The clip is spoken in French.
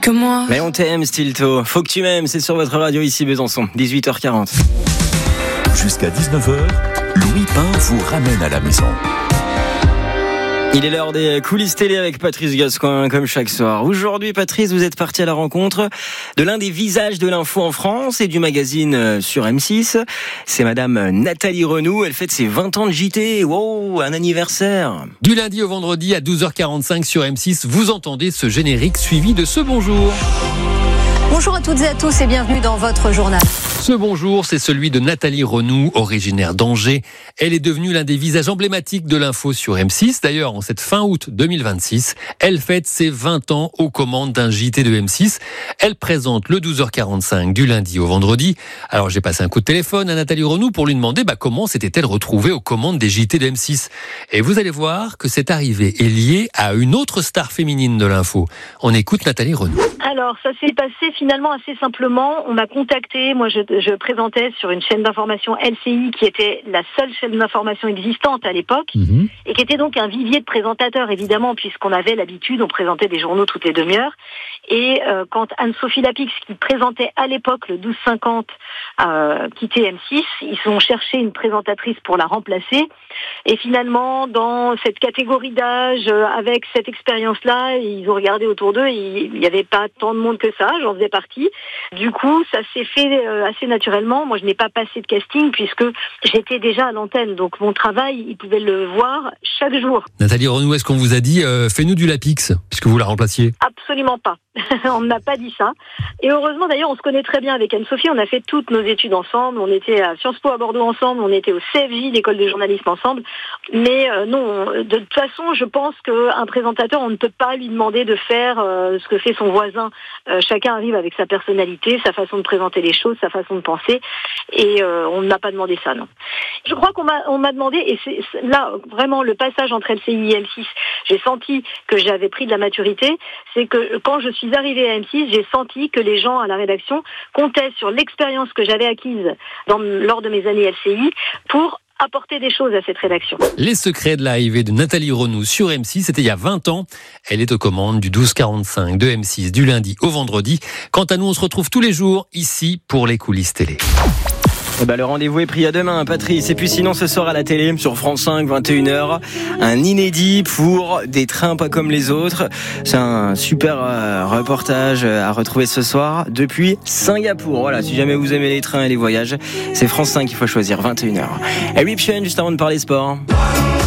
que moi. Mais on t'aime, Stilto. Faut que tu m'aimes, c'est sur votre radio ici Besançon, 18h40. Jusqu'à 19h, Louis Pain vous ramène à la maison. Il est l'heure des coulisses télé avec Patrice Gascoin, comme chaque soir. Aujourd'hui, Patrice, vous êtes parti à la rencontre de l'un des visages de l'info en France et du magazine sur M6. C'est madame Nathalie Renou. Elle fête ses 20 ans de JT. Wow, un anniversaire. Du lundi au vendredi à 12h45 sur M6, vous entendez ce générique suivi de ce bonjour. Bonjour à toutes et à tous et bienvenue dans votre journal. Ce bonjour, c'est celui de Nathalie Renou, originaire d'Angers. Elle est devenue l'un des visages emblématiques de l'info sur M6. D'ailleurs, en cette fin août 2026, elle fête ses 20 ans aux commandes d'un JT de M6. Elle présente le 12h45 du lundi au vendredi. Alors, j'ai passé un coup de téléphone à Nathalie Renou pour lui demander comment s'était-elle retrouvée aux commandes des JT de M6. Et vous allez voir que cette arrivée est liée à une autre star féminine de l'info. On écoute Nathalie Renou. Alors, ça s'est passé finalement assez simplement. On m'a contacté. Moi, je présentais sur une chaîne d'information LCI qui était la seule chaîne d'information existante à l'époque et qui était donc un vivier de présentateurs, évidemment, puisqu'on avait l'habitude, on présentait des journaux toutes les demi-heures. Et quand Anne-Sophie Lapix, qui présentait à l'époque le 12-50, quittait M6, ils ont cherché une présentatrice pour la remplacer. Et finalement, dans cette catégorie d'âge, avec cette expérience-là, ils ont regardé autour d'eux et il n'y avait pas tant de monde que ça, j'en faisais partie. Du coup, ça s'est fait assez naturellement. Moi, je n'ai pas passé de casting puisque j'étais déjà à l'antenne. Donc, mon travail, ils pouvaient le voir chaque jour. Nathalie Renou, est-ce qu'on vous a dit fais-nous du Lapix, puisque vous la remplaciez ? Absolument pas. On ne m'a pas dit ça. Et heureusement, d'ailleurs, on se connaît très bien avec Anne-Sophie. On a fait toutes nos études ensemble. On était à Sciences Po à Bordeaux ensemble. On était au CFJ, l'école de journalisme ensemble. Mais non, de toute façon, je pense qu'un présentateur, on ne peut pas lui demander de faire ce que fait son voisin. Chacun arrive avec sa personnalité, sa façon de présenter les choses, sa façon de penser. Et on ne m'a pas demandé ça, non. Je crois qu'on m'a demandé, et c'est là, vraiment, le passage entre LCI et M6, j'ai senti que j'avais pris de la maturité. C'est que quand je suis arrivée à M6, j'ai senti que les gens à la rédaction comptaient sur l'expérience que j'avais acquise lors de mes années LCI pour apporter des choses à cette rédaction. Les secrets de l'arrivée de Nathalie Renou sur M6, c'était il y a 20 ans. Elle est aux commandes du 12h45 de M6 du lundi au vendredi. Quant à nous, on se retrouve tous les jours ici pour les coulisses télé. Le rendez-vous est pris à demain, Patrice. Et puis sinon, ce soir à la télé, sur France 5, 21h, un inédit pour des trains pas comme les autres. C'est un super reportage à retrouver ce soir depuis Singapour. Voilà, si jamais vous aimez les trains et les voyages, c'est France 5 qu'il faut choisir, 21h. Eruption, juste avant de parler sport.